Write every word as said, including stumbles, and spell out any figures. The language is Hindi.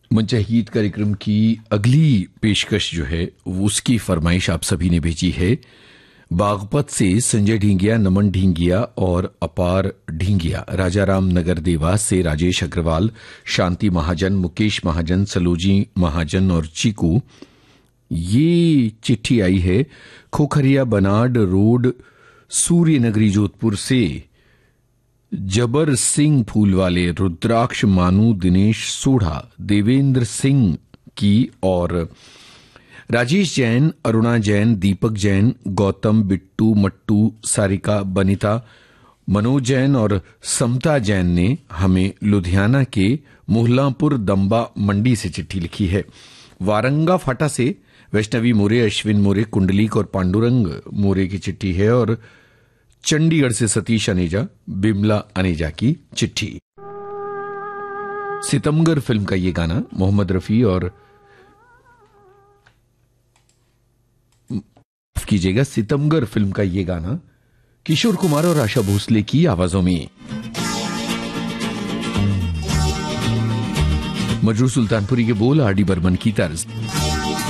मंचा गीत कार्यक्रम की अगली पेशकश जो है वो उसकी फरमाइश आप सभी ने भेजी है। बागपत से संजय ढींगिया, नमन ढींगिया और अपार ढींगिया। राजाराम नगर देवास से राजेश अग्रवाल, शांति महाजन, मुकेश महाजन, सलोजी महाजन और चीकू। ये चिट्ठी आई है खोखरिया बनाड रोड, सूर्य नगरी, जोधपुर से जबर सिंह फूलवाले, रुद्राक्ष मानू, दिनेश सोढ़ा, देवेंद्र सिंह की और राजेश जैन, अरुणा जैन, दीपक जैन, गौतम, बिट्टू, मट्टू, सारिका, बनिता, मनोज जैन और समता जैन ने हमें लुधियाना के मोहल्लापुर दंबा मंडी से चिट्ठी लिखी है। वारंगा फाटा से वैष्णवी मोरे, अश्विन मोरे, कुंडलीक और पांडुरंग मोरे की चिट्ठी है और चंडीगढ़ से सतीश अनेजा, बिमला अनेजा की चिट्ठी। सितमगर फिल्म का ये गाना मोहम्मद रफी और कीजिएगा सितमगर फिल्म का ये गाना किशोर कुमार और आशा भोसले की आवाजों में। मजरू सुल्तानपुरी के बोल, आर डी बर्मन की तर्ज।